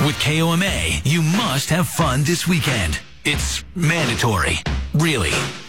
With KOMA, you must have fun this weekend. It's mandatory. Really.